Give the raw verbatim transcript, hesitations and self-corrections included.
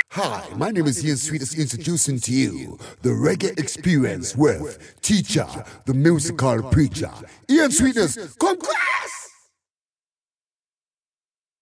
Hi, my name is Ian Sweetest, introducing to you the reggae experience with teacher, the musical preacher. Ian Sweetest, come crack!